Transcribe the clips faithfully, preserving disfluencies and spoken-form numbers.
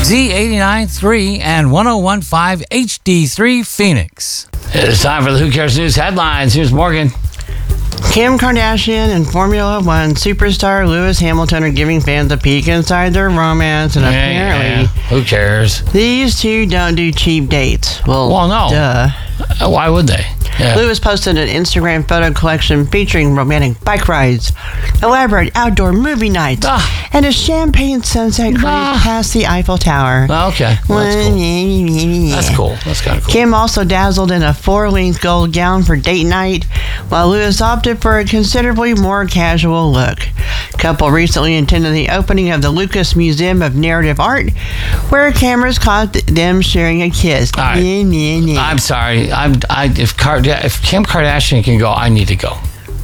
Z eighty-nine point three and one oh one point five H D three Phoenix. It's time for the Who Cares News headlines. Here's Morgan. Kim Kardashian and Formula One superstar Lewis Hamilton are giving fans a peek inside their romance, and Yeah, apparently, yeah. Who cares? these two don't do cheap dates. Well, Well, no. duh. Uh, Why would they? Yeah. Lewis posted an Instagram photo collection featuring romantic bike rides, elaborate outdoor movie nights, Ah. and a champagne sunset cruise Ah. past the Eiffel Tower. Oh, okay. Well, that's cool. That's cool. That's kind of cool. Kim also dazzled in a four-length gold gown for date night, while Lewis opted for a considerably more casual look. Couple recently attended the opening of the Lucas Museum of Narrative Art, where cameras caught them sharing a kiss. All right. Nyeh, nyeh, nyeh. I'm sorry. I'm. I if Car- if Kim Kardashian can go, I need to go.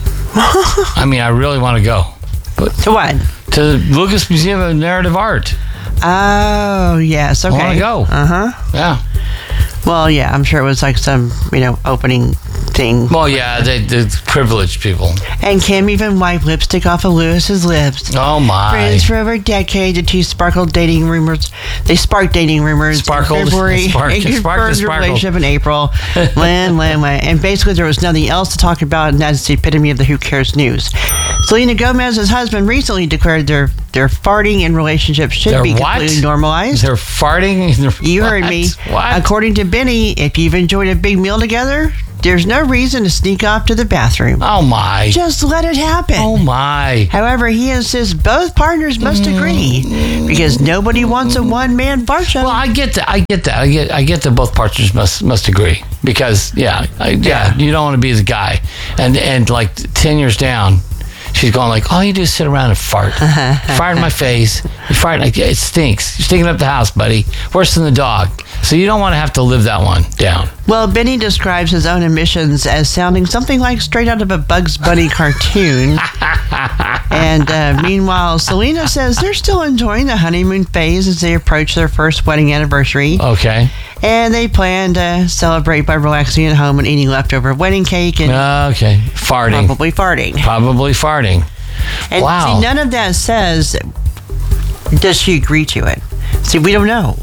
I mean, I really want to go. But To what? to the Lucas Museum of Narrative Art. Oh, yes. Okay. I want to go. Uh-huh. Yeah. Well, yeah, I'm sure it was like some, you know, opening thing. Well, yeah, they, the privileged people. And Kim even wiped lipstick off of Lewis's lips. Oh my! Friends for over a decade, the two sparkled dating rumors. They sparked dating rumors Sparkled. in February Spark- and sparked and confirmed the sparkled. relationship in April. Lan, lan, lan. And basically, there was nothing else to talk about, and that's the epitome of the Who Cares news. Selena Gomez's husband recently declared their their farting in relationships should Their be what? completely normalized. They're farting. They're, You heard what? me. What? According to Benny, if you've enjoyed a big meal together, there's no reason to sneak off to the bathroom. Oh my! Just let it happen. Oh my! However, he insists both partners must agree because nobody wants a one-man fart show. Well, I get that. I get that. I get. I get that both partners must must agree because yeah, I, yeah, you don't want to be the guy, and and like ten years down, she's going like, all you do is sit around and fart, fart in my face. You fart like it stinks. You're stinking up the house, buddy. Worse than the dog. So you don't want to have to live that one down. Well, Benny describes his own emissions as sounding something like straight out of a Bugs Bunny cartoon. And uh, meanwhile, Selena says they're still enjoying the honeymoon phase as they approach their first wedding anniversary. Okay. And they plan to celebrate by relaxing at home and eating leftover wedding cake and Okay. Farting. probably farting. Probably farting. And Wow. see, none of that says, does she agree to it? See, we don't know.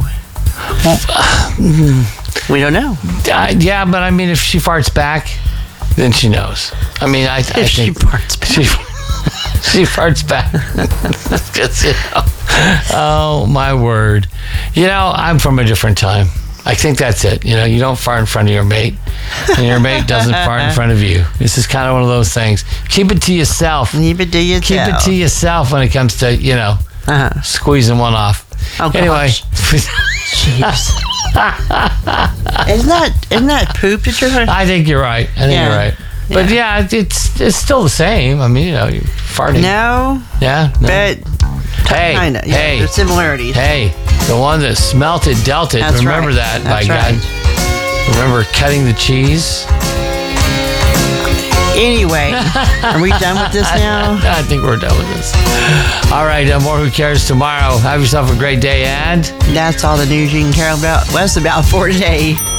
We don't know. Uh, yeah, but I mean, if she farts back, then she knows. I mean, I, I If think she farts back. She, she farts back. 'Cause, you know, oh my word! You know, I'm from a different time. I think that's it. You know, you don't fart in front of your mate, and your mate doesn't fart in front of you. This is kind of one of those things. Keep it to yourself. Keep it to yourself. Keep it to yourself when it comes to, you know, Uh-huh. squeezing one off. Oh, Anyway. Jeez. isn't that isn't that poop that you're I think you're right. I think Yeah. you're right. But yeah, it- it's it's still the same. I mean, you know, you're farting. No, Yeah. No. but hey, kind of. Yeah, hey, there's similarities. hey, the one that smelt it dealt it. That's Remember right. that, That's by right. God. Remember cutting the cheese? Anyway, are we done with this now? I think we're done with this. All right, uh, more Who Cares tomorrow. Have yourself a great day, and That's all the news you can care about. Less about for today.